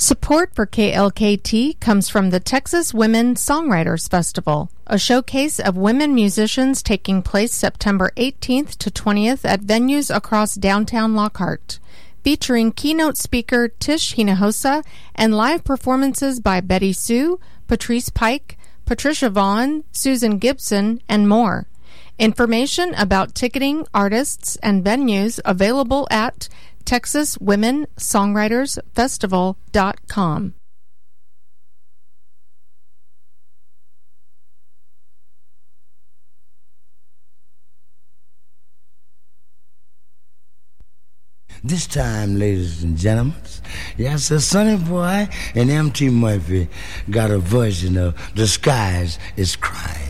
Support for KLKT comes from the Texas Women Songwriters Festival, a showcase of women musicians taking place September 18th to 20th at venues across downtown Lockhart, featuring keynote speaker Tish Hinojosa and live performances by Betty Sue, Patrice Pike, Patricia Vaughn, Susan Gibson, and more. Information about ticketing, artists, and venues available at TexasWomenSongwritersFestival.com. This time, ladies and gentlemen, yes, Sonny Boy and M.T. Murphy got a version of The Skies is Crying.